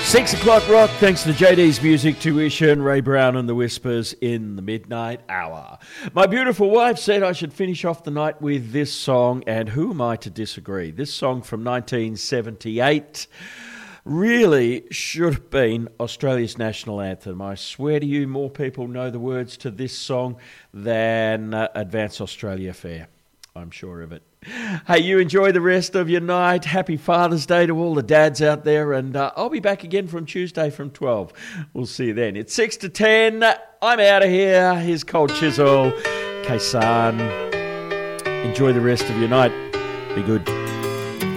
6 o'clock rock, thanks to JD's Music Tuition, Ray Brown and the Whispers in the midnight hour. My beautiful wife said I should finish off the night with this song, and who am I to disagree? This song from 1978 really should have been Australia's national anthem. I swear to you, more people know the words to this song than Advance Australia Fair. I'm sure of it. Hey, you enjoy the rest of your night. Happy Father's Day to all the dads out there. And I'll be back again from Tuesday from 12. We'll see you then. It's 6 to 10. I'm out of here. Here's Cold Chisel. Kaysan. Enjoy the rest of your night. Be good.